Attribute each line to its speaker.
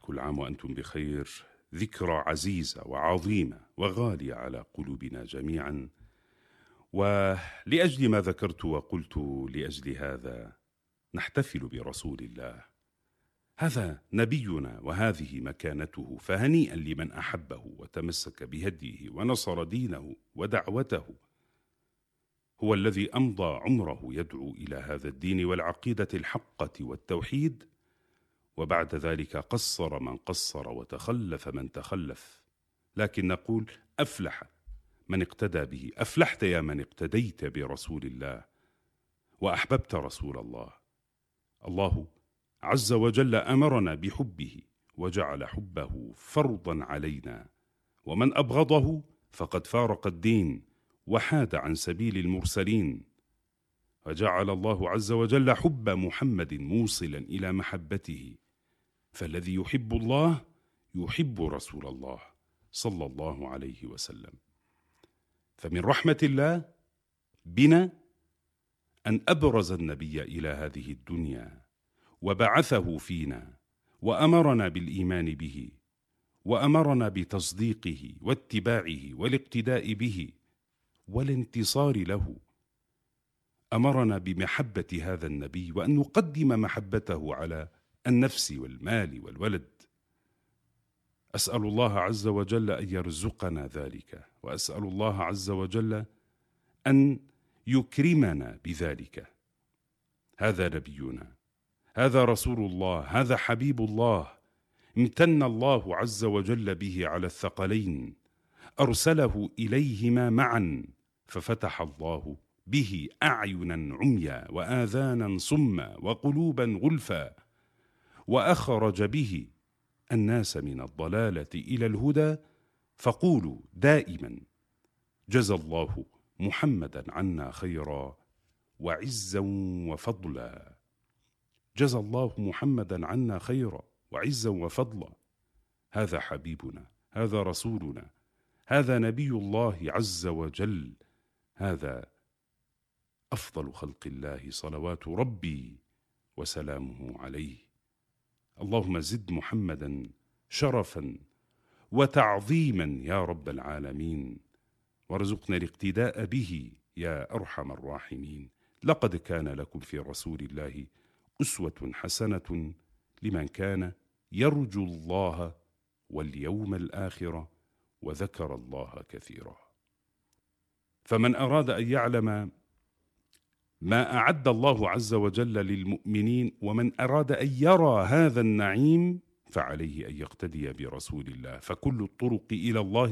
Speaker 1: كل عام وأنتم بخير. ذكرى عزيزة وعظيمة وغالية على قلوبنا جميعا، ولأجل ما ذكرت وقلت لأجل هذا نحتفل برسول الله. هذا نبينا وهذه مكانته، فهنيئا لمن أحبه وتمسك بهديه ونصر دينه ودعوته. هو الذي أمضى عمره يدعو إلى هذا الدين والعقيدة الحقة والتوحيد، وبعد ذلك قصر من قصر وتخلف من تخلف. لكن نقول أفلح من اقتدى به، أفلحت يا من اقتديت برسول الله وأحببت رسول الله. الله عز وجل أمرنا بحبه وجعل حبه فرضا علينا، ومن أبغضه فقد فارق الدين وحاد عن سبيل المرسلين. وجعل الله عز وجل حب محمد موصلا إلى محبته، فالذي يحب الله يحب رسول الله صلى الله عليه وسلم. فمن رحمة الله بنا أن أبرز النبي إلى هذه الدنيا وبعثه فينا، وأمرنا بالإيمان به، وأمرنا بتصديقه واتباعه والاقتداء به والانتصار له. أمرنا بمحبة هذا النبي وأن نقدم محبته على النفس والمال والولد. أسأل الله عز وجل أن يرزقنا ذلك، وأسأل الله عز وجل أن يكرمنا بذلك. هذا نبينا، هذا رسول الله، هذا حبيب الله، امتن الله عز وجل به على الثقلين، أرسله إليهما معا، ففتح الله به أعينا عميا وآذانا صما وقلوبا غلفا، وأخرج به الناس من الضلالة إلى الهدى. فقولوا دائما جزى الله محمدا عنا خيرا وعزا وفضلا. جزى الله محمدا عنا خيرا وعزا وفضلا. هذا حبيبنا، هذا رسولنا، هذا نبي الله عز وجل، هذا أفضل خلق الله صلوات ربي وسلامه عليه. اللهم زد محمدا شرفا وتعظيما يا رب العالمين، وارزقنا الاقتداء به يا أرحم الراحمين. لقد كان لكم في رسول الله أسوة حسنة لمن كان يرجو الله واليوم الآخر وذكر الله كثيرا. فمن أراد أن يعلم ما أعد الله عز وجل للمؤمنين، ومن أراد أن يرى هذا النعيم، فعليه أن يقتدي برسول الله. فكل الطرق إلى الله